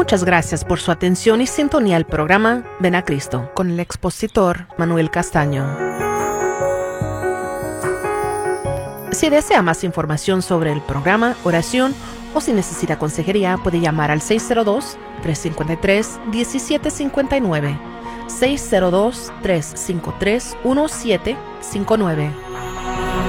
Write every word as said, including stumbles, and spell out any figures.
Muchas gracias por su atención y sintonía al programa Ven a Cristo con el expositor Manuel Castaño. Si desea más información sobre el programa, oración o si necesita consejería, puede llamar al seis cero dos, tres cinco tres, uno siete cinco nueve, seis cero dos, tres cinco tres, uno siete cinco nueve.